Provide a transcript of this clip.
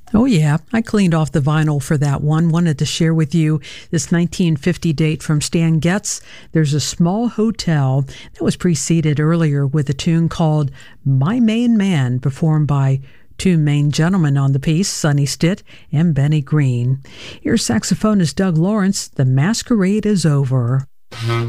Oh, yeah. I cleaned off the vinyl for that one. Wanted to share with you this 1950 date from Stan Getz. There's a small hotel that was preceded earlier with a tune called My Main Man, performed by two main gentlemen on the piece, Sonny Stitt and Benny Green. Here's saxophonist Doug Lawrence. The Masquerade is Over.